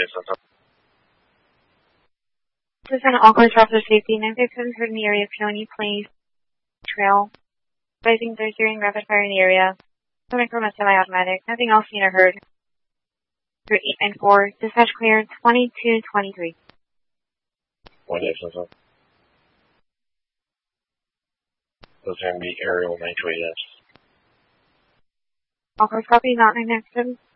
This is an Oakland Officer Safety 957 in the area of Peony Place Trail. Advising there's hearing rapid fire in the area. Coming from a semi-automatic. Nothing else seen or heard. Through 894. Dispatch cleared 2223. 187. Those are going to be aerial 928S. Oakland copy, not 997.